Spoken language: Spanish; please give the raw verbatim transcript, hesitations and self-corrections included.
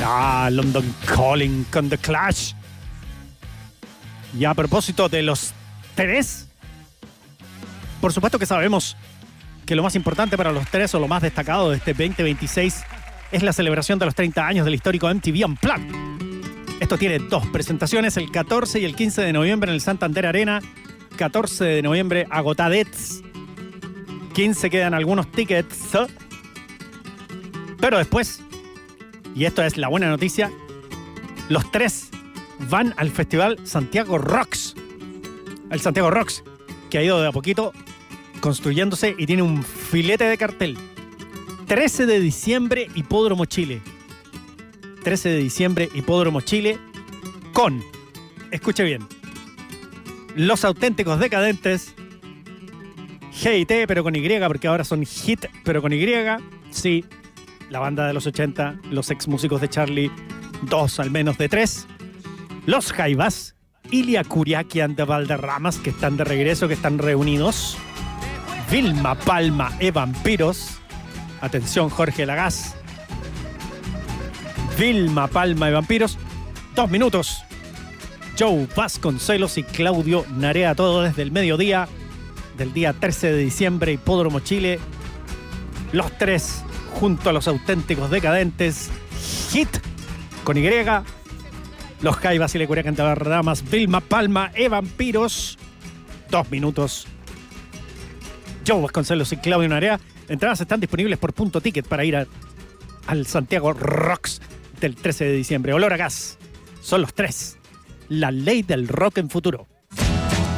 Ah, London Calling con The Clash. Y a propósito de los tres, por supuesto que sabemos que lo más importante para los tres o lo más destacado de este veinte veintiséis es la celebración de los treinta años del histórico M T V Unplugged. Esto tiene dos presentaciones, el catorce y el quince de noviembre en el Santander Arena. catorce de noviembre agotadets. quince quedan algunos tickets. Pero después, y esto es la buena noticia, los tres van al Festival Santiago Rocks. El Santiago Rocks, que ha ido de a poquito construyéndose y tiene un filete de cartel. trece de diciembre, Hipódromo Chile. trece de diciembre, Hipódromo Chile, con, escuche bien, Los Auténticos Decadentes, G I T, pero con Y, porque ahora son Hit, pero con Y. Sí, la banda de los ochenta, los ex músicos de Charlie, dos al menos de tres. Los Jaivas, Ilia Kuriakian de Valderramas, que están de regreso, que están reunidos. Vilma Palma e Vampiros. Atención, Jorge Lagaz. Vilma Palma y Vampiros. Dos minutos. Joe Vasconcelos y Claudio Narea, todo desde el mediodía del día trece de diciembre, Hipódromo Chile. Los tres junto a Los Auténticos Decadentes. Hit con Y. Los Jaivas y Le Curiacan de Valderramas. Vilma Palma e Vampiros. Dos minutos. Joe Vasconcelos y Claudio Narea. Entradas están disponibles por Punto Ticket para ir a, al Santiago Rocks del trece de diciembre. Olor a gas. Son los tres. La ley del rock en futuro.